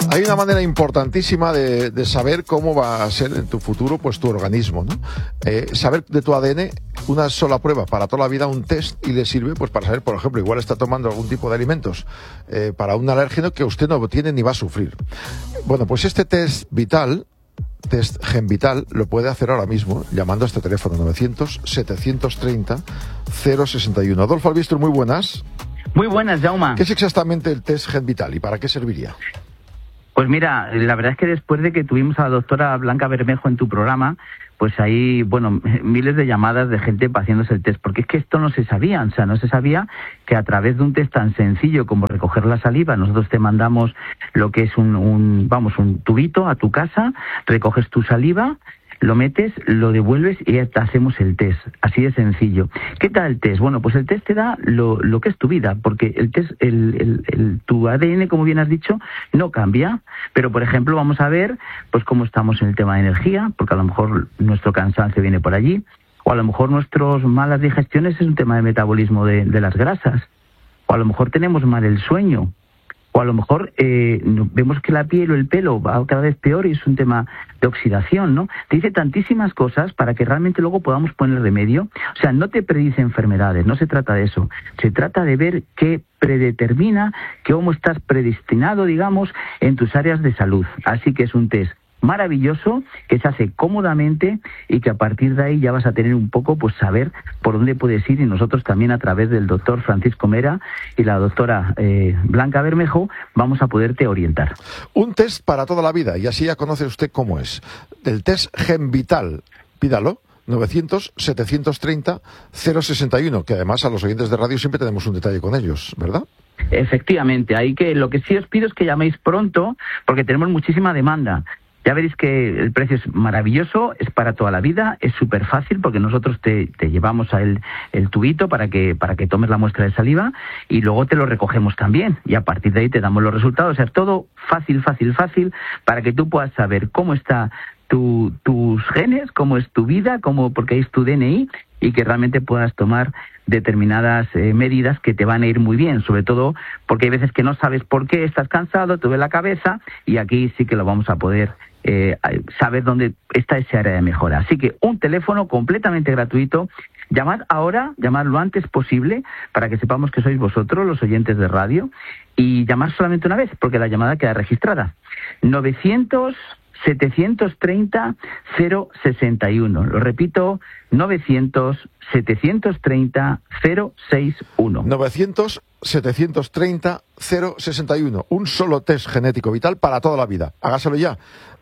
Hay una manera importantísima de saber cómo va a ser en tu futuro pues tu organismo, ¿no? Saber de tu ADN una sola prueba para toda la vida, un test, y le sirve pues para saber, por ejemplo, igual está tomando algún tipo de alimentos para un alérgeno que usted no tiene ni va a sufrir. Bueno, pues este test Gen Vital, lo puede hacer ahora mismo llamando a este teléfono 900-730-061. Adolfo Albistro, muy buenas. Muy buenas, Jaume. ¿Qué es exactamente el test Gen Vital y para qué serviría? Pues mira, la verdad es que después de que tuvimos a la doctora Blanca Bermejo en tu programa, pues hay, bueno, miles de llamadas de gente haciéndose el test, porque es que esto no se sabía, o sea, no se sabía que a través de un test tan sencillo como recoger la saliva, nosotros te mandamos lo que es un tubito a tu casa, recoges tu saliva, lo metes, lo devuelves y ya te hacemos el test, así de sencillo. ¿Qué tal el test? Bueno, pues el test te da lo que es tu vida, porque el test, tu ADN, como bien has dicho, no cambia, pero por ejemplo vamos a ver pues cómo estamos en el tema de energía, porque a lo mejor nuestro cansancio viene por allí, o a lo mejor nuestras malas digestiones es un tema de metabolismo de las grasas, o a lo mejor tenemos mal el sueño, o a lo mejor vemos que la piel o el pelo va cada vez peor y es un tema de oxidación, ¿no? Te dice tantísimas cosas para que realmente luego podamos poner remedio. O sea, no te predice enfermedades, no se trata de eso. Se trata de ver qué predetermina, cómo estás predestinado, digamos, en tus áreas de salud. Así que es un test maravilloso, que se hace cómodamente y que a partir de ahí ya vas a tener un poco, pues saber por dónde puedes ir, y nosotros también a través del doctor Francisco Mera y la doctora Blanca Bermejo vamos a poderte orientar. Un test para toda la vida, y así ya conoce usted cómo es. El test Gen Vital, pídalo, 900-730-061, que además a los oyentes de radio siempre tenemos un detalle con ellos, ¿verdad? Efectivamente, lo que sí os pido es que llaméis pronto, porque tenemos muchísima demanda. Ya veréis que el precio es maravilloso, es para toda la vida, es súper fácil porque nosotros te llevamos el tubito para que tomes la muestra de saliva y luego te lo recogemos también y a partir de ahí te damos los resultados. O sea, es todo fácil para que tú puedas saber cómo está tus genes, cómo es tu vida, porque es tu DNI y que realmente puedas tomar determinadas medidas que te van a ir muy bien, sobre todo porque hay veces que no sabes por qué, estás cansado, te duele la cabeza y aquí sí que lo vamos a poder saber dónde está esa área de mejora. Así que un teléfono completamente gratuito, llamad ahora, llamad lo antes posible para que sepamos que sois vosotros, los oyentes de radio, y llamad solamente una vez porque la llamada queda registrada. 900-730-061. Lo repito, 900-730-061. 900-730-061. Un solo test genético vital para toda la vida. Hágaselo ya.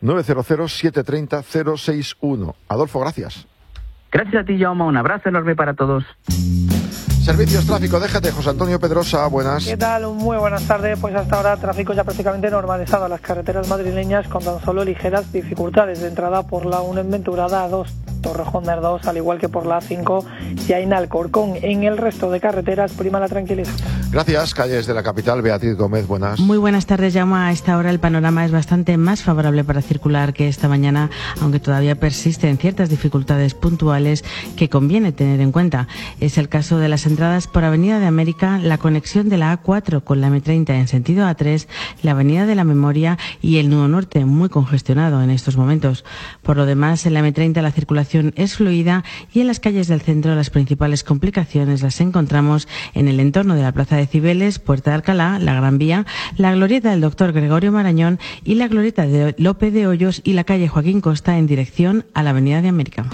900-730-061. Adolfo, gracias. Gracias a ti, Jaume. Un abrazo enorme para todos. Servicios Tráfico, déjate, José Antonio Pedrosa, buenas. ¿Qué tal? Muy buenas tardes. Pues hasta ahora tráfico ya prácticamente normalizado en las carreteras madrileñas con tan solo ligeras dificultades de entrada por la 1 en Venturada, A2, Torrejón de Ardoz, al igual que por la A5 y en Alcorcón. En el resto de carreteras prima la tranquilidad. Gracias, calles de la capital. Beatriz Gómez, buenas. Muy buenas tardes, Jaume. A esta hora el panorama es bastante más favorable para circular que esta mañana, aunque todavía persisten ciertas dificultades puntuales que conviene tener en cuenta. Es el caso de las entradas por Avenida de América, la conexión de la A4 con la M30 en sentido A3, la Avenida de la Memoria y el Nudo Norte, muy congestionado en estos momentos. Por lo demás, en la M30 la circulación es fluida y en las calles del centro las principales complicaciones las encontramos en el entorno de la Plaza de Cibeles, Puerta de Alcalá, la Gran Vía, la glorieta del Dr. Gregorio Marañón y la glorieta de Lope de Hoyos y la calle Joaquín Costa en dirección a la Avenida de América.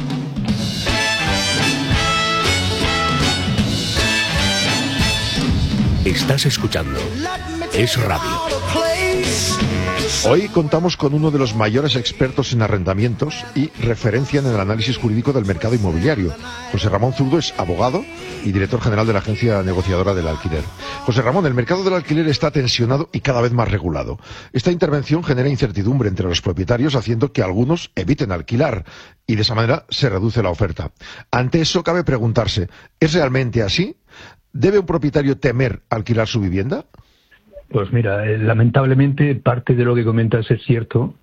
Estás escuchando Es Radio. Hoy contamos con uno de los mayores expertos en arrendamientos y referencia en el análisis jurídico del mercado inmobiliario. José Ramón Zurdo es abogado y director general de la agencia negociadora del alquiler. José Ramón, el mercado del alquiler está tensionado y cada vez más regulado. Esta intervención genera incertidumbre entre los propietarios, haciendo que algunos eviten alquilar y de esa manera se reduce la oferta. Ante eso cabe preguntarse, ¿es realmente así? ¿Debe un propietario temer alquilar su vivienda? Pues mira, lamentablemente parte de lo que comentas es cierto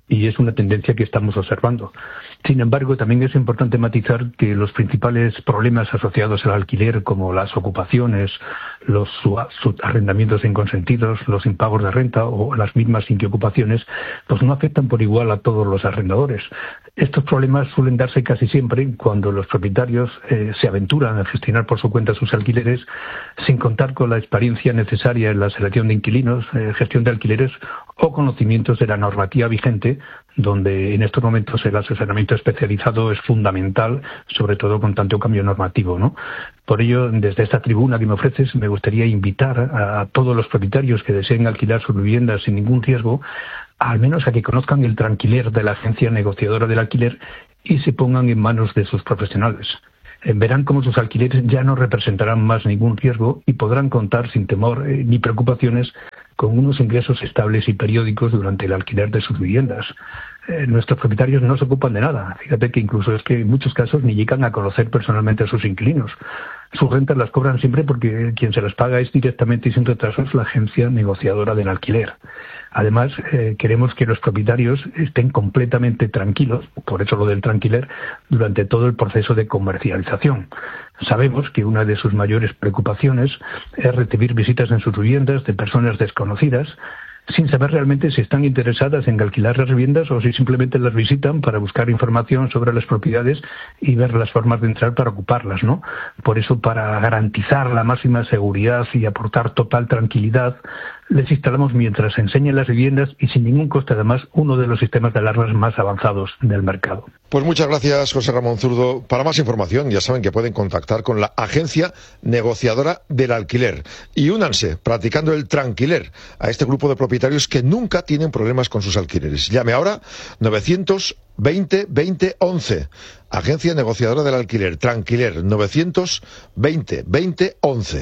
y es una tendencia que estamos observando. Sin embargo, también es importante matizar que los principales problemas asociados al alquiler, como las ocupaciones, los arrendamientos inconsentidos, los impagos de renta o las mismas inquiocupaciones, pues no afectan por igual a todos los arrendadores. Estos problemas suelen darse casi siempre cuando los propietarios se aventuran a gestionar por su cuenta sus alquileres sin contar con la experiencia necesaria en la selección de inquilinos, gestión de alquileres o conocimientos de la normativa vigente, donde en estos momentos el asesoramiento especializado es fundamental, sobre todo con tanto cambio normativo, ¿no? Por ello, desde esta tribuna que me ofreces, me gustaría invitar a todos los propietarios que deseen alquilar sus viviendas sin ningún riesgo, al menos a que conozcan el tranquiler de la agencia negociadora del alquiler y se pongan en manos de sus profesionales. Verán cómo sus alquileres ya no representarán más ningún riesgo y podrán contar sin temor ni preocupaciones con unos ingresos estables y periódicos durante el alquiler de sus viviendas. Nuestros propietarios no se ocupan de nada. Fíjate que incluso es que en muchos casos ni llegan a conocer personalmente a sus inquilinos. Sus rentas las cobran siempre porque quien se las paga es directamente y sin retrasos la agencia negociadora del alquiler. Además, queremos que los propietarios estén completamente tranquilos, por eso lo del tranquiler, durante todo el proceso de comercialización. Sabemos que una de sus mayores preocupaciones es recibir visitas en sus viviendas de personas desconocidas, sin saber realmente si están interesadas en alquilar las viviendas o si simplemente las visitan para buscar información sobre las propiedades y ver las formas de entrar para ocuparlas, ¿no? Por eso, para garantizar la máxima seguridad y aportar total tranquilidad, les instalamos mientras enseñan las viviendas y sin ningún coste además uno de los sistemas de alarmas más avanzados del mercado. Pues muchas gracias, José Ramón Zurdo. Para más información ya saben que pueden contactar con la agencia negociadora del alquiler y únanse practicando el tranquiler a este grupo de propietarios que nunca tienen problemas con sus alquileres. Llame ahora 920 20 11. Agencia negociadora del alquiler, Tranquiler, 920 20 11.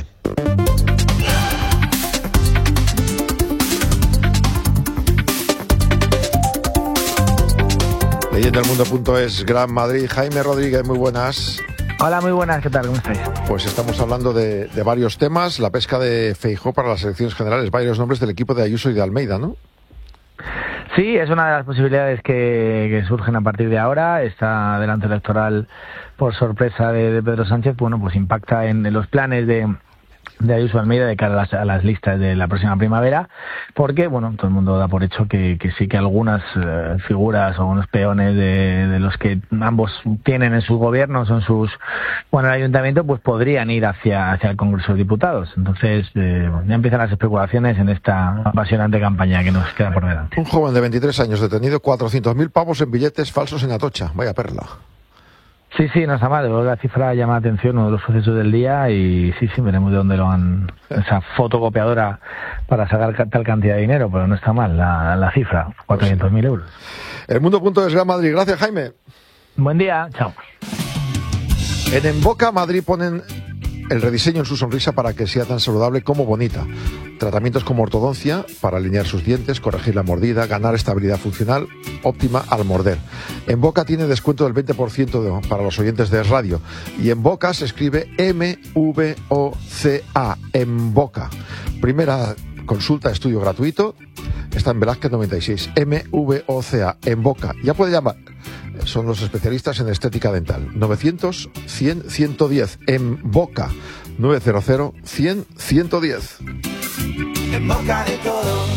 Leyendaelmundo.es, Gran Madrid. Jaime Rodríguez, muy buenas. Hola, muy buenas, ¿qué tal? ¿Cómo estáis? Pues estamos hablando de varios temas. La pesca de Feijóo para las elecciones generales. Varios nombres del equipo de Ayuso y de Almeida, ¿no? Sí, es una de las posibilidades que surgen a partir de ahora. Esta adelanto electoral por sorpresa de Pedro Sánchez, bueno, pues impacta en los planes de Ayuso Almeida de cara a las listas de la próxima primavera, porque, bueno, todo el mundo da por hecho que sí que algunas figuras o unos peones de los que ambos tienen en sus gobiernos o en el ayuntamiento, pues podrían ir hacia el Congreso de Diputados. Entonces, ya empiezan las especulaciones en esta apasionante campaña que nos queda por delante. Un joven de 23 años detenido, 400.000 pavos en billetes falsos en Atocha. Vaya perla. Sí, no está mal. La cifra llama la atención, uno de los sucesos del día, y sí, veremos de dónde lo han... esa fotocopiadora para sacar tal cantidad de dinero, pero no está mal la cifra, 400.000 euros. Elmundo.es, Gran Madrid. Gracias, Jaime. Buen día, chao. En Emboca Madrid ponen el rediseño en su sonrisa para que sea tan saludable como bonita. Tratamientos como ortodoncia para alinear sus dientes, corregir la mordida, ganar estabilidad funcional óptima al morder. Emboca tiene descuento del 20% para los oyentes de Radio. Y Emboca se escribe M-V-O-C-A. Emboca. Primera consulta, estudio gratuito. Está en Velázquez 96. M-V-O-C-A. Emboca. Ya puede llamar. Son los especialistas en estética dental. 900-100-110. En Boca. 900-100-110. En boca de todo.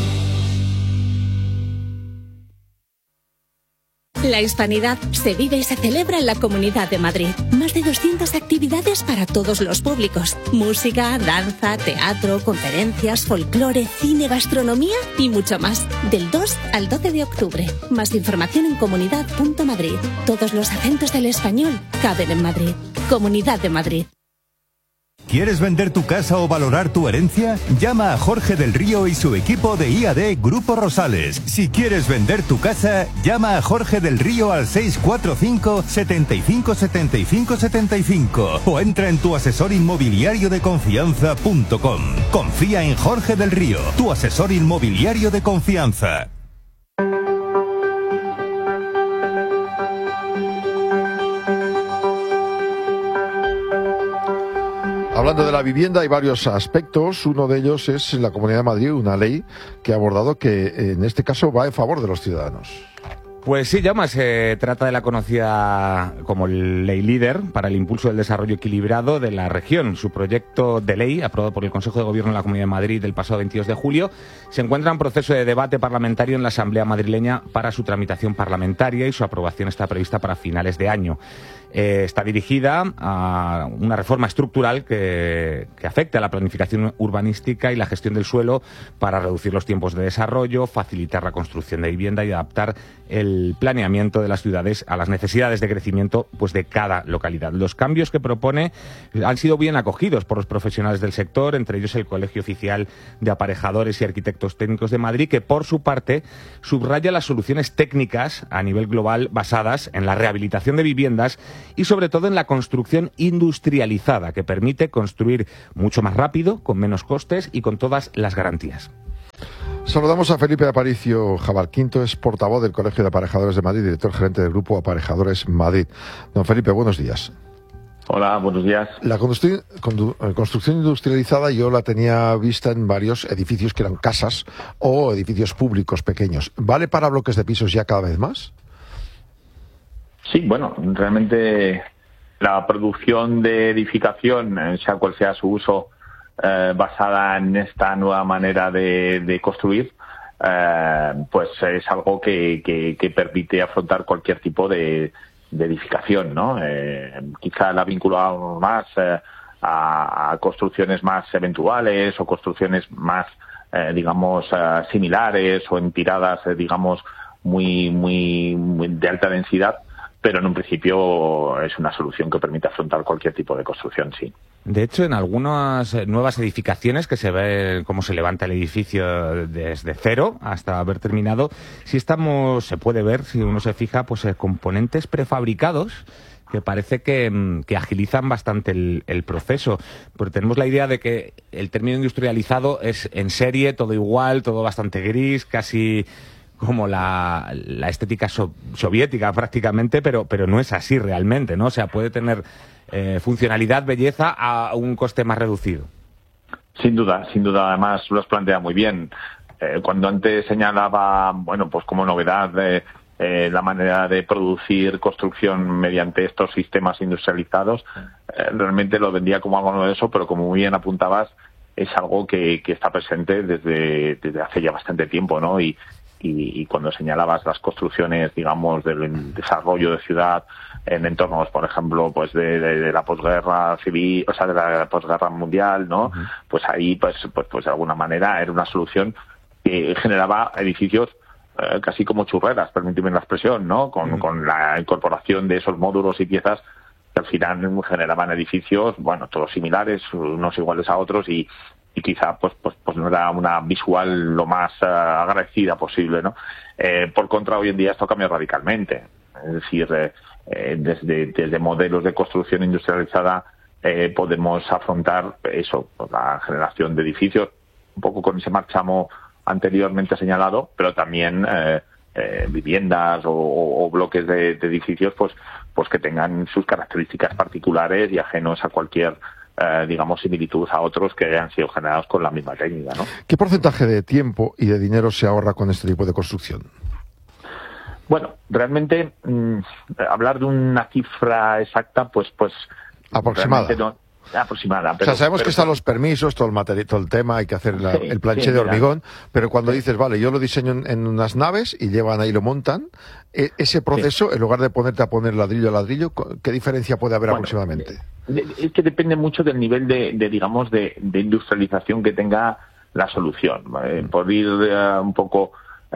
La hispanidad se vive y se celebra en la Comunidad de Madrid. Más de 200 actividades para todos los públicos. Música, danza, teatro, conferencias, folclore, cine, gastronomía y mucho más. Del 2 al 12 de octubre. Más información en comunidad.madrid. Todos los acentos del español caben en Madrid. Comunidad de Madrid. ¿Quieres vender tu casa o valorar tu herencia? Llama a Jorge del Río y su equipo de IAD Grupo Rosales. Si quieres vender tu casa, llama a Jorge del Río al 645 75 75 75 o entra en tuasesorinmobiliariodeconfianza.com. Confía en Jorge del Río, tu asesor inmobiliario de confianza. Hablando de la vivienda hay varios aspectos. Uno de ellos es en la Comunidad de Madrid una ley que ha abordado que en este caso va en favor de los ciudadanos. Pues sí, Jaume, se trata de la conocida como Ley Líder para el impulso del desarrollo equilibrado de la región. Su proyecto de ley, aprobado por el Consejo de Gobierno de la Comunidad de Madrid el pasado 22 de julio, se encuentra en proceso de debate parlamentario en la Asamblea madrileña para su tramitación parlamentaria y su aprobación está prevista para finales de año. Está dirigida a una reforma estructural que afecte a la planificación urbanística y la gestión del suelo para reducir los tiempos de desarrollo, facilitar la construcción de vivienda y adaptar el planeamiento de las ciudades a las necesidades de crecimiento pues de cada localidad. Los cambios que propone han sido bien acogidos por los profesionales del sector, entre ellos el Colegio Oficial de Aparejadores y Arquitectos Técnicos de Madrid, que por su parte subraya las soluciones técnicas a nivel global basadas en la rehabilitación de viviendas y sobre todo en la construcción industrializada, que permite construir mucho más rápido, con menos costes y con todas las garantías. Saludamos a Felipe Aparicio Jabalquinto, es portavoz del Colegio de Aparejadores de Madrid, director gerente del Grupo Aparejadores Madrid. Don Felipe, buenos días. Hola, buenos días. La construcción industrializada yo la tenía vista en varios edificios que eran casas o edificios públicos pequeños. ¿Vale para bloques de pisos ya cada vez más? Sí, bueno, realmente la producción de edificación, sea cual sea su uso, basada en esta nueva manera de construir, pues es algo que permite afrontar cualquier tipo de edificación, ¿no? Quizá la vinculamos más a construcciones más eventuales o construcciones más, digamos, similares o en tiradas, digamos, muy de alta densidad, pero en un principio es una solución que permite afrontar cualquier tipo de construcción, sí. De hecho, en algunas nuevas edificaciones que se ve cómo se levanta el edificio desde cero hasta haber terminado, sí se puede ver, si uno se fija, pues componentes prefabricados que parece que agilizan bastante el proceso. Porque tenemos la idea de que el término industrializado es en serie, todo igual, todo bastante gris, casi como la estética soviética prácticamente, pero no es así realmente, ¿no? O sea, puede tener funcionalidad, belleza a un coste más reducido. Sin duda, además lo has planteado muy bien. Cuando antes señalaba, bueno, pues como novedad la manera de producir construcción mediante estos sistemas industrializados, realmente lo vendía como algo novedoso, pero como muy bien apuntabas, es algo que está presente desde hace ya bastante tiempo, ¿no? Y cuando señalabas las construcciones, digamos, del desarrollo de ciudad en entornos, por ejemplo, pues de la posguerra civil, o sea, de la posguerra mundial, ¿no? Uh-huh. Pues ahí, pues de alguna manera era una solución que generaba edificios casi como churreras, permíteme la expresión, ¿no? Con la incorporación de esos módulos y piezas que al final generaban edificios, bueno, todos similares, unos iguales a otros y quizá pues no era una visual lo más agradecida posible, ¿no? Por contra, hoy en día esto cambia radicalmente. Es decir, desde modelos de construcción industrializada podemos afrontar eso, la generación de edificios, un poco con ese marchamo anteriormente señalado, pero también viviendas o bloques de edificios pues que tengan sus características particulares y ajenos a cualquier digamos, similitud a otros que hayan sido generados con la misma técnica, ¿no? ¿Qué porcentaje de tiempo y de dinero se ahorra con este tipo de construcción? Bueno, realmente hablar de una cifra exacta, pues aproximada. No, aproximada. Pero, o sea, sabemos que están los permisos, todo el material, todo el tema, hay que hacer el planché de hormigón, pero cuando dices, vale, yo lo diseño en unas naves y llevan ahí, lo montan, ese proceso, en lugar de ponerte a poner ladrillo a ladrillo, ¿qué diferencia puede haber aproximadamente? Es que depende mucho del nivel digamos, de industrialización que tenga la solución. Por ir un poco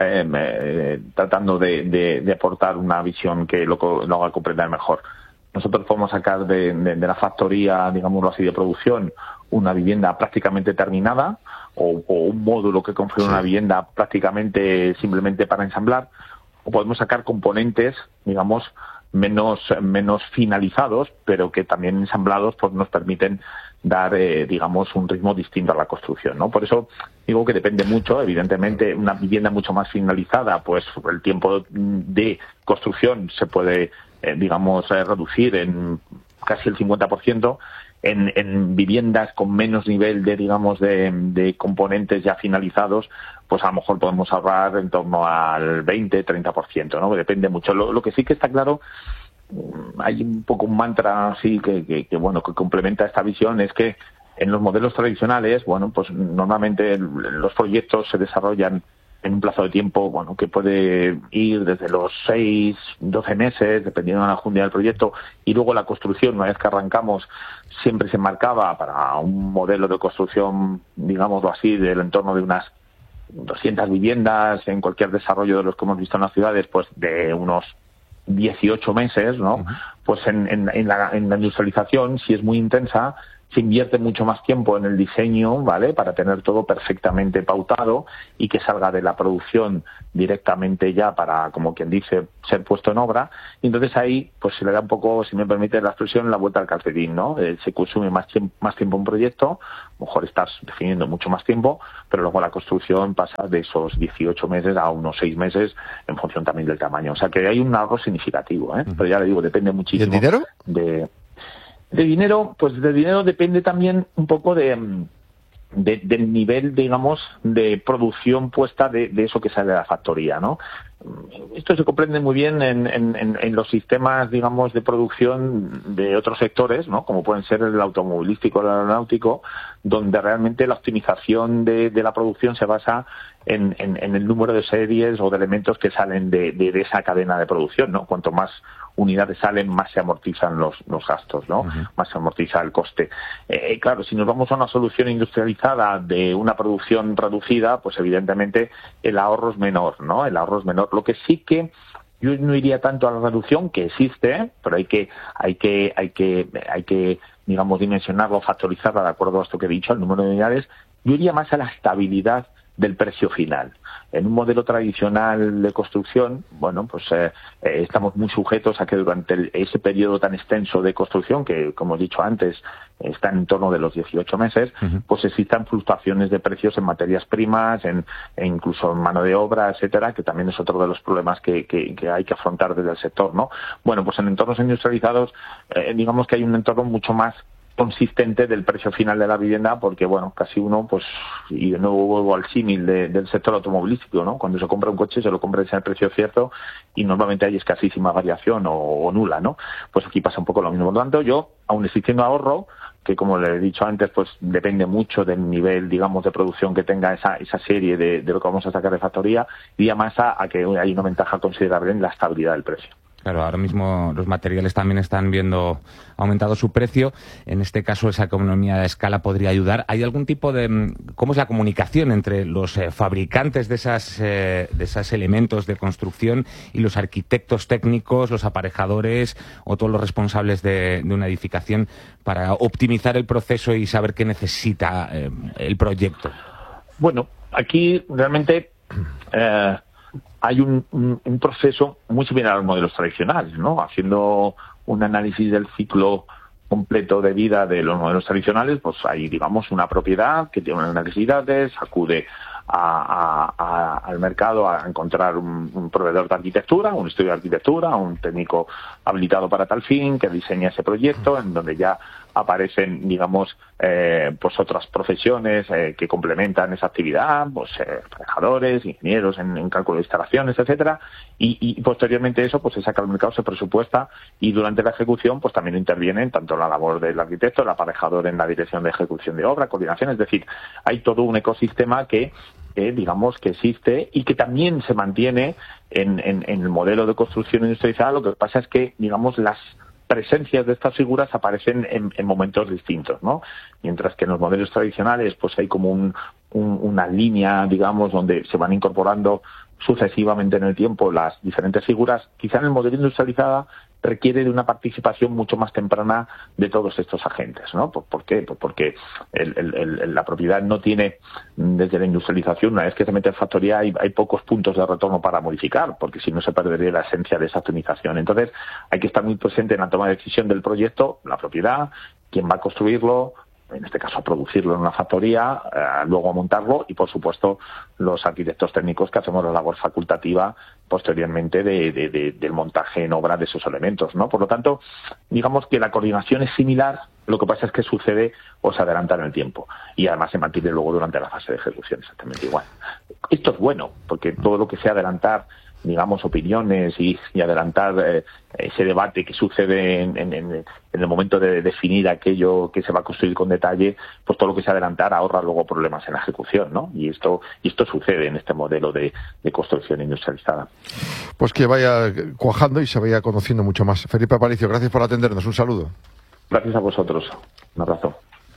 tratando de aportar una visión que lo haga comprender mejor. Nosotros podemos sacar de la factoría, digámoslo así, de producción, una vivienda prácticamente terminada o un módulo que configura una vivienda prácticamente simplemente para ensamblar, o podemos sacar componentes, digamos, menos finalizados, pero que también ensamblados pues nos permiten dar, digamos, un ritmo distinto a la construcción, ¿no? Por eso digo que depende mucho, evidentemente, una vivienda mucho más finalizada, pues el tiempo de construcción se puede digamos, reducir en casi el 50%, en viviendas con menos nivel de, digamos, de componentes ya finalizados, pues a lo mejor podemos ahorrar en torno al 20-30%, ¿no? Depende mucho. Lo que sí que está claro, hay un poco un mantra así que complementa esta visión, es que en los modelos tradicionales, bueno, pues normalmente los proyectos se desarrollan en un plazo de tiempo, bueno, que puede ir desde los 6, 12 meses, dependiendo de la enjundia del proyecto, y luego la construcción, una vez que arrancamos, siempre se marcaba para un modelo de construcción, digámoslo así, del entorno de unas 200 viviendas, en cualquier desarrollo de los que hemos visto en las ciudades, pues de unos 18 meses, ¿no? Uh-huh. Pues en la industrialización, si es muy intensa, se invierte mucho más tiempo en el diseño, ¿vale?, para tener todo perfectamente pautado y que salga de la producción directamente ya para, como quien dice, ser puesto en obra. Y entonces ahí, pues se le da un poco, si me permite la expresión, la vuelta al calcetín, ¿no? Se consume más tiempo un proyecto, a lo mejor estás definiendo mucho más tiempo, pero luego la construcción pasa de esos 18 meses a unos 6 meses en función también del tamaño. O sea que hay un ahorro significativo, ¿eh? Uh-huh. Pero ya le digo, depende muchísimo. ¿Y el dinero? De dinero, pues de dinero depende también un poco del nivel, digamos, de producción puesta de eso que sale de la factoría, ¿no? Esto se comprende muy bien en los sistemas, digamos, de producción de otros sectores, ¿no? Como pueden ser el automovilístico o el aeronáutico, donde realmente la optimización de la producción se basa en el número de series o de elementos que salen de esa cadena de producción, ¿no? Cuanto más unidades salen, más se amortizan los gastos, ¿no? Uh-huh. Más se amortiza el coste. Claro, si nos vamos a una solución industrializada de una producción reducida, pues evidentemente el ahorro es menor, ¿no? El ahorro es menor. Lo que sí que yo no iría tanto a la reducción, que existe, pero hay que digamos dimensionarlo, factorizarla de acuerdo a esto que he dicho, al número de unidades. Yo iría más a la estabilidad del precio final. En un modelo tradicional de construcción, bueno, pues estamos muy sujetos a que durante ese periodo tan extenso de construcción, que como he dicho antes, está en torno de los 18 meses, uh-huh, pues existan fluctuaciones de precios en materias primas, e incluso en mano de obra, etcétera, que también es otro de los problemas que hay que afrontar desde el sector, ¿no? Bueno, pues en entornos industrializados, digamos que hay un entorno mucho más consistente del precio final de la vivienda, porque bueno, casi uno, pues, y de nuevo vuelvo al símil del sector automovilístico, ¿no? Cuando se compra un coche se lo compra en el precio cierto y normalmente hay escasísima variación o nula, ¿no? Pues aquí pasa un poco lo mismo. Por lo tanto, yo, aun existiendo ahorro, que como le he dicho antes, pues depende mucho del nivel, digamos, de producción que tenga esa serie de lo que vamos a sacar de factoría, iría más a que hay una ventaja considerable en la estabilidad del precio. Claro, ahora mismo los materiales también están viendo aumentado su precio. En este caso, esa economía de escala podría ayudar. ¿Hay algún tipo de... ¿Cómo es la comunicación entre los fabricantes de esos elementos de construcción y los arquitectos técnicos, los aparejadores o todos los responsables de una edificación para optimizar el proceso y saber qué necesita el proyecto? Bueno, aquí realmente... hay un proceso muy similar a los modelos tradicionales, ¿no? Haciendo un análisis del ciclo completo de vida de los modelos tradicionales, pues hay, digamos, una propiedad que tiene unas necesidades, acude al mercado a encontrar un proveedor de arquitectura, un estudio de arquitectura, un técnico habilitado para tal fin, que diseña ese proyecto, en donde ya aparecen, digamos, pues otras profesiones que complementan esa actividad, pues aparejadores, ingenieros en cálculo de instalaciones, etcétera, y posteriormente eso pues se saca al mercado, se presupuesta, y durante la ejecución pues también intervienen tanto la labor del arquitecto, el aparejador en la dirección de ejecución de obra, coordinación, es decir, hay todo un ecosistema que digamos que existe y que también se mantiene en el modelo de construcción industrializada. Lo que pasa es que, digamos, las presencias de estas figuras aparecen en momentos distintos, ¿no? Mientras que en los modelos tradicionales pues hay como una línea, digamos, donde se van incorporando sucesivamente en el tiempo las diferentes figuras. Quizá en el modelo industrializado requiere de una participación mucho más temprana de todos estos agentes, ¿no? ¿Por qué? Pues porque la propiedad no tiene, desde la industrialización, una vez que se mete en factoría, hay pocos puntos de retorno para modificar, porque si no se perdería la esencia de esa optimización. Entonces, hay que estar muy presente en la toma de decisión del proyecto, la propiedad, quién va a construirlo, en este caso a producirlo en una factoría, luego a montarlo, y por supuesto los arquitectos técnicos que hacemos la labor facultativa posteriormente del montaje en obra de esos elementos, ¿no? Por lo tanto, digamos que la coordinación es similar Lo que pasa es que sucede o se adelanta en el tiempo y además se mantiene luego durante la fase de ejecución exactamente igual. Esto es bueno, porque todo lo que sea adelantar, digamos, opiniones y adelantar ese debate que sucede en el momento de definir aquello que se va a construir con detalle, pues todo lo que sea adelantar ahorra luego problemas en la ejecución, ¿no? Y esto sucede en este modelo de construcción industrializada. Pues que vaya cuajando y se vaya conociendo mucho más. Felipe Aparicio, gracias por atendernos. Un saludo. Gracias a vosotros. Un abrazo.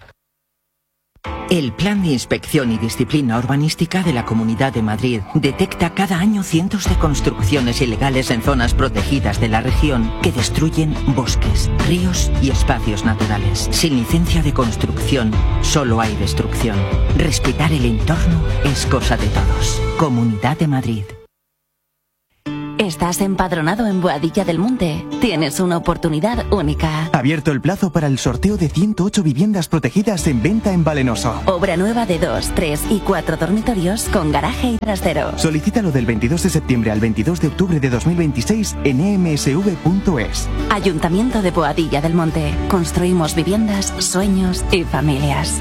El Plan de Inspección y Disciplina Urbanística de la Comunidad de Madrid detecta cada año cientos de construcciones ilegales en zonas protegidas de la región que destruyen bosques, ríos y espacios naturales. Sin licencia de construcción, solo hay destrucción. Respetar el entorno es cosa de todos. Comunidad de Madrid. ¿Estás empadronado en Boadilla del Monte? Tienes una oportunidad única. Abierto el plazo para el sorteo de 108 viviendas protegidas en venta en Valenoso. Obra nueva de 2, 3 y 4 dormitorios con garaje y trastero. Solicítalo del 22 de septiembre al 22 de octubre de 2026 en emsv.es. Ayuntamiento de Boadilla del Monte. Construimos viviendas, sueños y familias.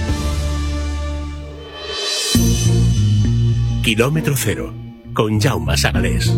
Kilómetro Cero, con Jaume Sagalés.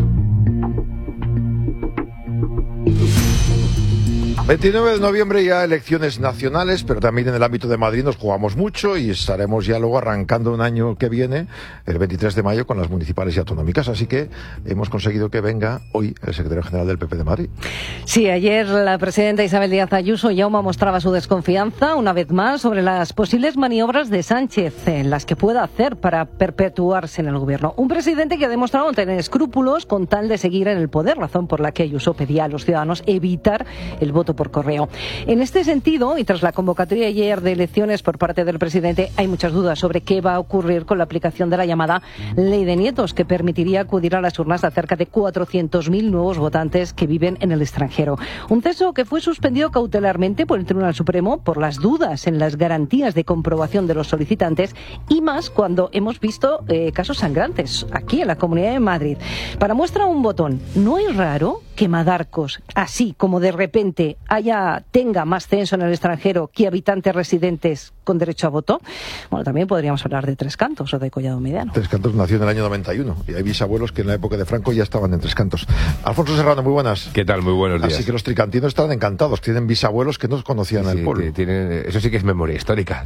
29 de noviembre ya elecciones nacionales, pero también en el ámbito de Madrid nos jugamos mucho y estaremos ya luego arrancando un año que viene, el 23 de mayo, con las municipales y autonómicas. Así que hemos conseguido que venga hoy el secretario general del PP de Madrid. Sí, ayer la presidenta Isabel Díaz Ayuso Jaume mostraba su desconfianza una vez más sobre las posibles maniobras de Sánchez en las que pueda hacer para perpetuarse en el gobierno. Un presidente que ha demostrado tener escrúpulos con tal de seguir en el poder, razón por la que Ayuso pedía a los ciudadanos evitar el voto por correo. En este sentido, y tras la convocatoria ayer de elecciones por parte del presidente, hay muchas dudas sobre qué va a ocurrir con la aplicación de la llamada Ley de Nietos, que permitiría acudir a las urnas a cerca de 400.000 nuevos votantes que viven en el extranjero. Un ceso que fue suspendido cautelarmente por el Tribunal Supremo por las dudas en las garantías de comprobación de los solicitantes y más cuando hemos visto casos sangrantes aquí en la Comunidad de Madrid. Para muestra un botón, ¿no es raro que Madarcos, así como de repente tenga más censo en el extranjero que habitantes residentes con derecho a voto? Bueno, también podríamos hablar de Tres Cantos o de Collado Mediano. Tres Cantos nació en el año 91 y hay bisabuelos que en la época de Franco ya estaban en Tres Cantos. Alfonso Serrano, muy buenas. ¿Qué tal? Muy buenos días. Así que los tricantinos estaban encantados, tienen bisabuelos que no conocían el pueblo. Eso sí que es memoria histórica,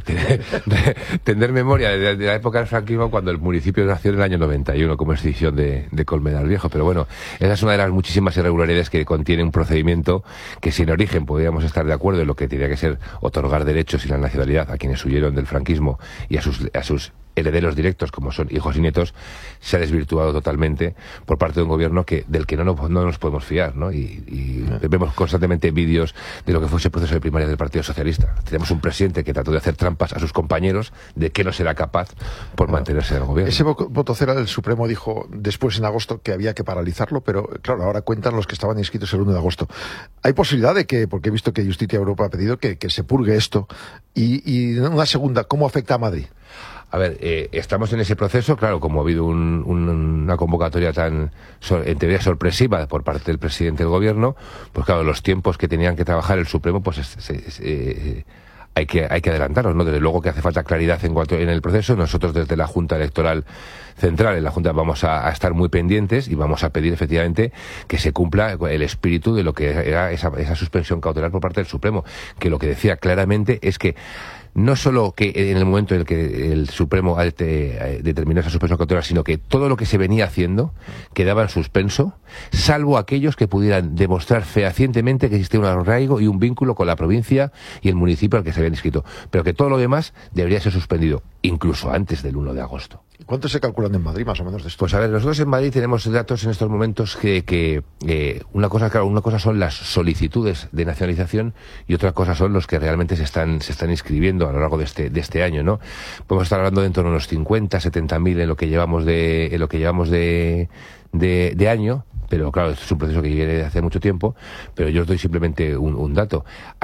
tener memoria de la época del franquismo cuando el municipio nació en el año 91 como extinción de Colmenar Viejo. Pero bueno, esa es una de las muchísimas irregularidades que contiene un procedimiento que si en origen podríamos estar de acuerdo en lo que tenía que ser otorgar derechos y la nacionalidad a quienes huyeron del franquismo y a sus herederos directos, como son hijos y nietos, se ha desvirtuado totalmente por parte de un gobierno del que no nos podemos fiar, ¿no? Y vemos constantemente vídeos de lo que fue ese proceso de primaria del Partido Socialista. Tenemos un presidente que trató de hacer trampas a sus compañeros, de que no será capaz por mantenerse en el gobierno. Ese vocero del Supremo dijo después en agosto que había que paralizarlo, pero claro, ahora cuentan los que estaban inscritos el 1 de agosto. ¿Hay posibilidad de que, porque he visto que Justicia Europa ha pedido que se purgue esto? Y una segunda, ¿cómo afecta a Madrid? A ver, estamos en ese proceso, claro, como ha habido una convocatoria tan, en teoría, sorpresiva por parte del presidente del gobierno, pues claro, los tiempos que tenían que trabajar el Supremo, pues hay que adelantarlos, ¿no? Desde luego que hace falta claridad en el proceso. Nosotros desde la Junta Electoral Central, en la Junta, vamos a estar muy pendientes y vamos a pedir efectivamente que se cumpla el espíritu de lo que era esa suspensión cautelar por parte del Supremo, que lo que decía claramente es que no solo que en el momento en el que el Supremo determinó esa suspensión cautelar, sino que todo lo que se venía haciendo quedaba en suspenso, salvo aquellos que pudieran demostrar fehacientemente que existía un arraigo y un vínculo con la provincia y el municipio al que se habían inscrito, pero que todo lo demás debería ser suspendido, incluso antes del 1 de agosto. ¿Cuántos se calculan en Madrid, más o menos, de esto? Pues a ver, nosotros en Madrid tenemos datos en estos momentos que una cosa son las solicitudes de nacionalización y otra cosa son los que realmente se están inscribiendo a lo largo de este año, ¿no? Podemos estar hablando de en torno a unos 50, 70.000 en lo que llevamos de año. Pero claro, esto es un proceso que viene de hace mucho tiempo, pero yo os doy simplemente un dato.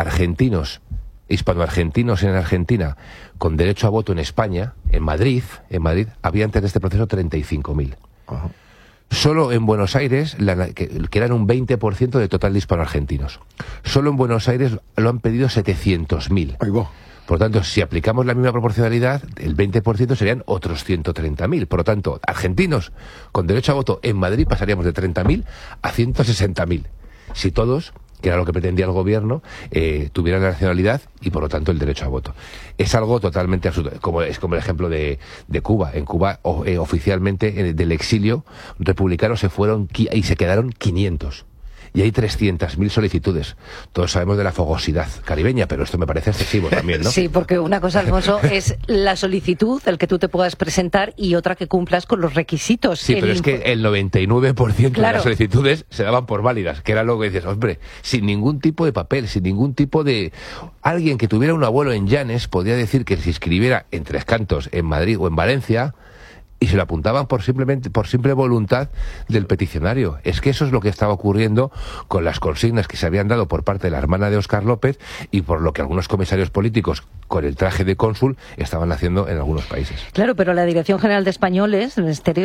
Hispanoargentinos en Argentina con derecho a voto en España, en Madrid había antes de este proceso 35.000. Solo en Buenos Aires, que eran un 20% del total de hispanoargentinos, solo en Buenos Aires lo han pedido 700.000. Por lo tanto, si aplicamos la misma proporcionalidad, el 20% serían otros 130.000. Por lo tanto, argentinos con derecho a voto en Madrid pasaríamos de 30.000 a 160.000. Si todos, que era lo que pretendía el gobierno, tuvieran la nacionalidad y por lo tanto el derecho a voto. Es algo totalmente absurdo, es como el ejemplo de Cuba. En Cuba, oficialmente, del exilio republicano se fueron y se quedaron 500. Y hay 300.000 solicitudes. Todos sabemos de la fogosidad caribeña, pero esto me parece excesivo también, ¿no? Sí, porque una cosa, Alfonso, es la solicitud, el que tú te puedas presentar, y otra que cumplas con los requisitos. Sí, pero es que el 99% de las solicitudes se daban por válidas, que era lo que dices, hombre, sin ningún tipo de papel, sin ningún tipo de... Alguien que tuviera un abuelo en Llanes podía decir que se inscribiera en Tres Cantos, en Madrid o en Valencia, y se lo apuntaban por simple voluntad del peticionario. Es que eso es lo que estaba ocurriendo con las consignas que se habían dado por parte de la hermana de Óscar López y por lo que algunos comisarios políticos con el traje de cónsul estaban haciendo en algunos países. Claro, pero la Dirección General de Españoles, el Ministerio